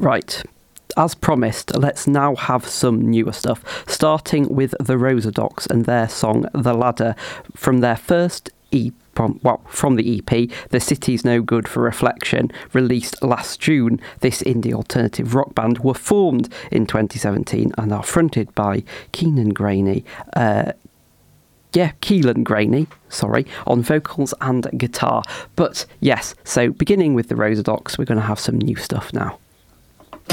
Right. As promised, let's now have some newer stuff, starting with the Rosadocs and their song The Ladder from their first from the EP, The City's No Good for Reflection, released last June. This indie alternative rock band were formed in 2017 and are fronted by Keelan Graney, on vocals and guitar. But yes, so beginning with the Rosadocs, we're going to have some new stuff now.